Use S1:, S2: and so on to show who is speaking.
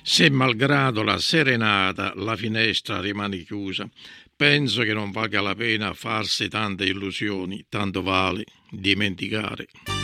S1: Se malgrado la serenata la finestra rimane chiusa, penso che non valga la pena farsi tante illusioni, tanto vale dimenticare.